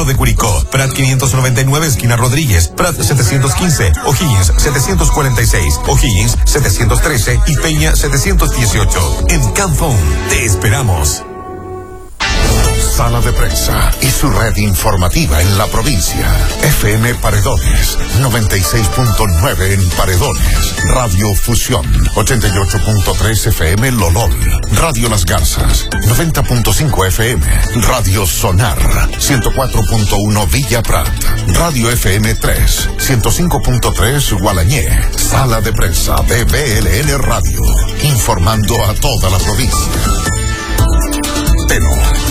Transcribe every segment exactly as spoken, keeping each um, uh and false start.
centro de Curicó. Prat quinientos noventa y nueve, esquina Rodríguez. Prat setecientos quince, O'Higgins setecientos cuarenta y seis, O'Higgins setecientos trece y Peña setecientos dieciocho. En Camphone, te esperamos. Sala de Prensa y su red informativa en la provincia. F M Paredones, noventa y seis punto nueve en Paredones. Radio Fusión, ochenta y ocho punto tres F M Lolol. Radio Las Garzas, noventa punto cinco F M. Radio Sonar, ciento cuatro punto uno Villa Prat. Radio F M tres, ciento cinco punto tres Gualañé. Sala de Prensa de B L N Radio, informando a toda la provincia. Teno.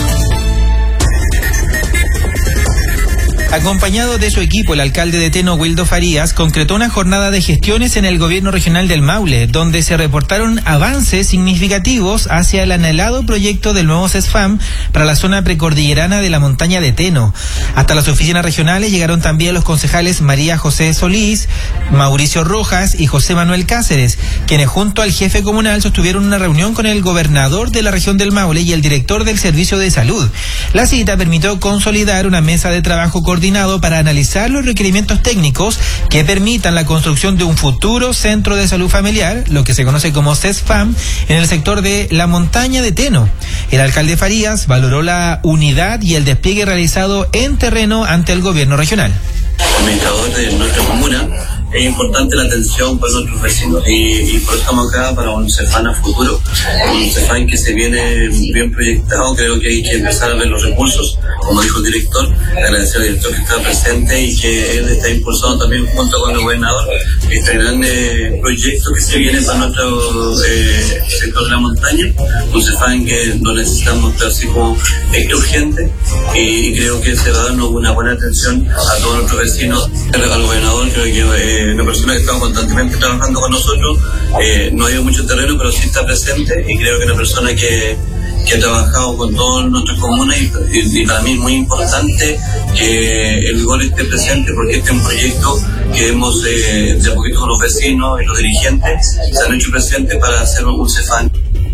Acompañado de su equipo, el alcalde de Teno, Wildo Farías, concretó una jornada de gestiones en el gobierno regional del Maule, donde se reportaron avances significativos hacia el anhelado proyecto del nuevo CESFAM para la zona precordillerana de la montaña de Teno. Hasta las oficinas regionales llegaron también los concejales María José Solís, Mauricio Rojas y José Manuel Cáceres, quienes junto al jefe comunal sostuvieron una reunión con el gobernador de la región del Maule y el director del Servicio de Salud. La cita permitió consolidar una mesa de trabajo coordinada para analizar los requerimientos técnicos que permitan la construcción de un futuro centro de salud familiar, lo que se conoce como CESFAM, en el sector de la montaña de Teno. El alcalde Farías valoró la unidad y el despliegue realizado en terreno ante el gobierno regional. Administrador de nuestra comuna, es importante la atención para nuestros vecinos y, y por eso estamos acá para un CESFAM a futuro, un CESFAM que se viene bien proyectado. Creo que hay que empezar a ver los recursos, como dijo el director, agradecer al director que está presente y que él está impulsando también junto con el gobernador este gran eh, proyecto que se viene para nuestro eh, sector de la montaña, un CESFAM que lo necesitamos así como es urgente y, y creo que se va a darnos una buena atención a todos nuestros vecinos. Al gobernador creo que eh, una persona que está constantemente trabajando con nosotros, eh, no ha ido mucho terreno, pero sí está presente y creo que una persona que, que ha trabajado con todas nuestras comunas y, y, y para mí es muy importante que el gol esté presente porque este es un proyecto que hemos eh, de a poquito con los vecinos y los dirigentes se han hecho presentes para hacer un CESFAM.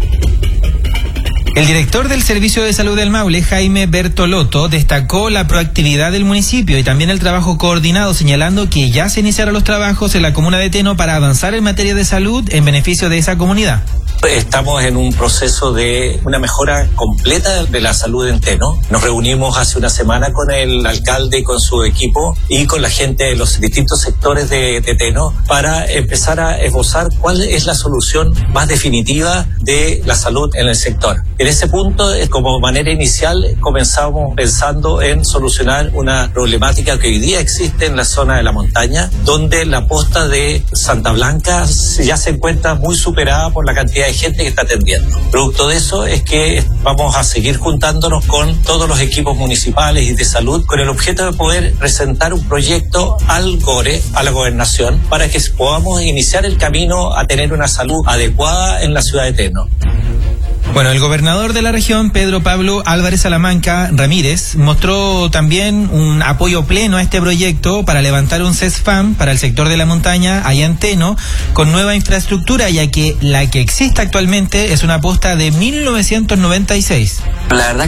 El director del Servicio de Salud del Maule, Jaime Bertolotto, destacó la proactividad del municipio y también el trabajo coordinado, señalando que ya se iniciaron los trabajos en la comuna de Teno para avanzar en materia de salud en beneficio de esa comunidad. Estamos en un proceso de una mejora completa de la salud en Teno. Nos reunimos hace una semana con el alcalde y con su equipo y con la gente de los distintos sectores de, de Teno para empezar a esbozar cuál es la solución más definitiva de la salud en el sector. En ese punto, como manera inicial, comenzamos pensando en solucionar una problemática que hoy día existe en la zona de la montaña, donde la posta de Santa Blanca ya se encuentra muy superada por la cantidad de gente que está atendiendo. Producto de eso es que vamos a seguir juntándonos con todos los equipos municipales y de salud con el objeto de poder presentar un proyecto al GORE, a la gobernación, para que podamos iniciar el camino a tener una salud adecuada en la ciudad de Teno. Bueno, el gobernador de la región, Pedro Pablo Álvarez Salamanca Ramírez, mostró también un apoyo pleno a este proyecto para levantar un CESFAM para el sector de la montaña allá en Teno, con nueva infraestructura, ya que la que existe actualmente es una posta de mil novecientos noventa y seis. La verdad